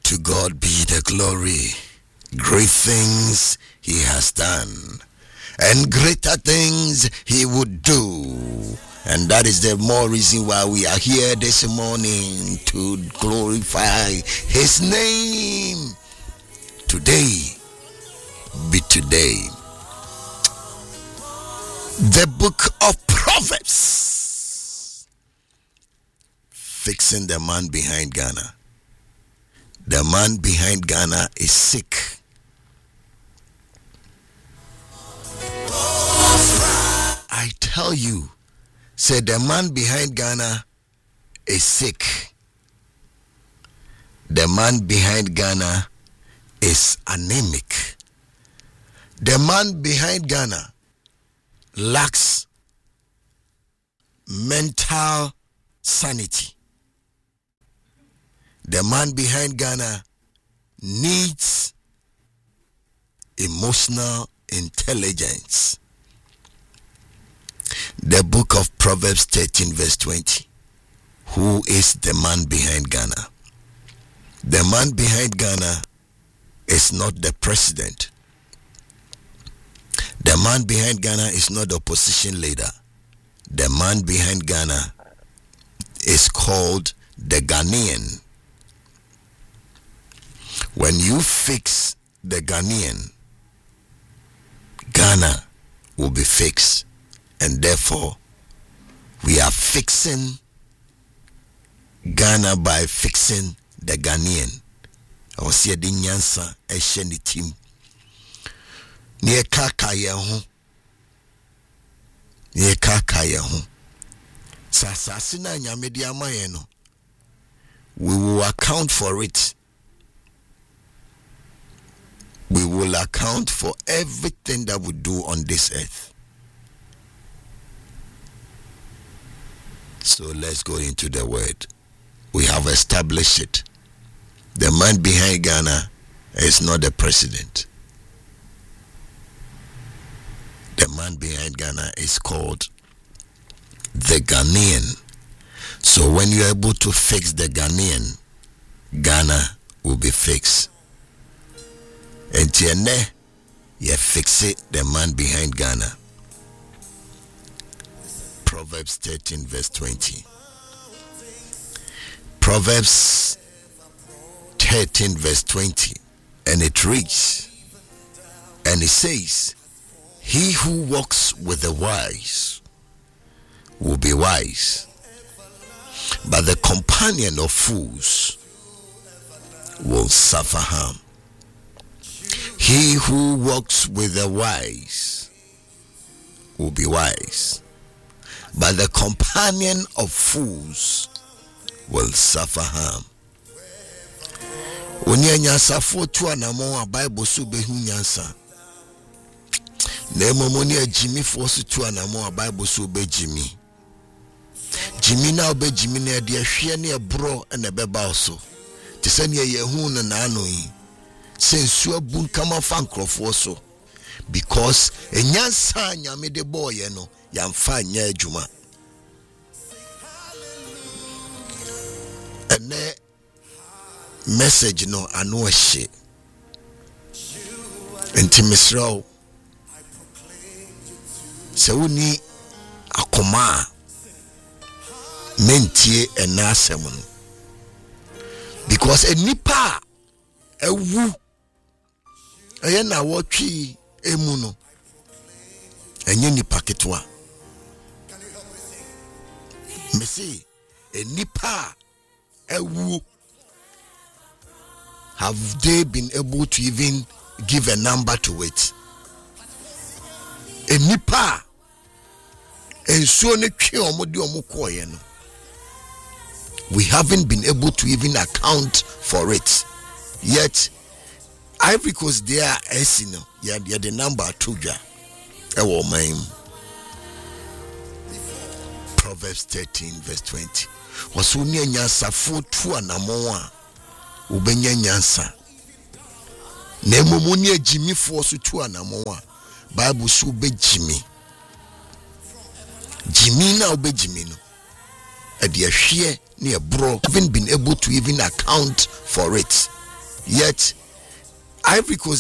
To God be the glory. Great things he has done, and greater things he would do. And that is the more reason why we are here this morning, to glorify his name. Today be today. The book of Proverbs. Fixing the man behind Ghana. The man behind Ghana is sick. I tell you, say the man behind Ghana is sick. The man behind Ghana is anemic. The man behind Ghana lacks mental sanity. The man behind Ghana needs emotional intelligence. The book of Proverbs 13 verse 20. Who is the man behind Ghana? The man behind Ghana is not the president. The man behind Ghana is not the opposition leader. The man behind Ghana is called the Ghanaian. When you fix the Ghanaian, Ghana will be fixed. And therefore, we are fixing Ghana by fixing the Ghanaian. I was here the Nyansa Esheni team. Near Kakayahu. Near Kakayahu. Sasasina Nyamedia Mayeno. We will account for it. We will account for everything that we do on this earth. So let's go into the word. We have established it. The man behind Ghana is not the president. The man behind Ghana is called the Ghanaian. So when you're able to fix the Ghanaian, Ghana will be fixed. And tiene, you fix it, the man behind Ghana. Proverbs 13 verse 20. Proverbs 13 verse 20. And it reads, and it says, he who walks with the wise will be wise, but the companion of fools will suffer harm. He who walks with the wise will be wise, but the companion of fools will suffer harm. Onyansa fotu anamo a Bible so behu nyansa. Na emomoni ajimi force tu anamo a Bible so be jimi. Jimi na obe jimi na de ahwe na ebro na beba so. Te se ne yehu na nano yi. Sensu abun kama fa nkrofo so. Because enyansa nyame de boye no yamfa nya adwuma. Ene message no ano ahye. Enti misrawo se woni akoma mentie ena asem no. Because enipa ewu eye na wotwi emu no enye nipa ketwa. Mesi enipa ewu, have they been able to even give a number to it? Enipa ensuo ne twe omodi omukoye no, we haven't been able to even account for it. Yet Ivory Coast there esino ya the number tuja ewo maim. Proverbs 13 verse 20. Wasuni nyansa fotu anamo a ubenya nyansa. Na emomoni ajimi fo so tu anamo a Bible so be jimi. Jimi na obe jimi no. E de ahwe na e bro haven't been able to even account for it. Yet Ivory Coast